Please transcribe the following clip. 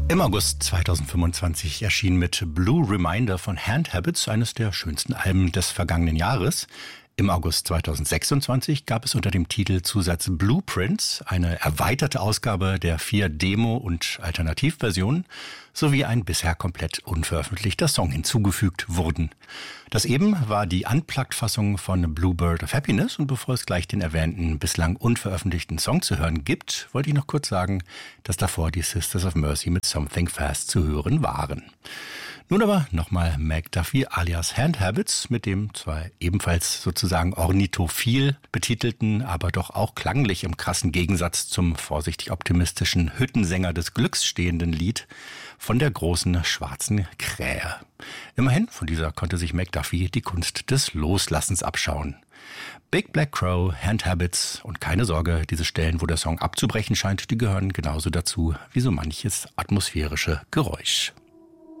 Im August 2025 erschien mit Blue Reminder von Hand Habits eines der schönsten Alben des vergangenen Jahres. Im August 2026 gab es unter dem Titelzusatz Blueprints eine erweiterte Ausgabe der 4 Demo- und Alternativversionen sowie ein bisher komplett unveröffentlichter Song hinzugefügt wurden. Das eben war die Unplugged-Fassung von Bluebird of Happiness, und bevor es gleich den erwähnten bislang unveröffentlichten Song zu hören gibt, wollte ich noch kurz sagen, dass davor die Sisters of Mercy mit Something Fast zu hören waren. Nun aber nochmal Meg Duffy alias Hand Habits mit dem zwar ebenfalls sozusagen ornithophil betitelten, aber doch auch klanglich im krassen Gegensatz zum vorsichtig optimistischen Hüttensänger des Glücks stehenden Lied von der großen schwarzen Krähe. Immerhin, von dieser konnte sich Meg Duffy die Kunst des Loslassens abschauen. Big Black Crow, Hand Habits, und keine Sorge, diese Stellen, wo der Song abzubrechen scheint, die gehören genauso dazu wie so manches atmosphärische Geräusch.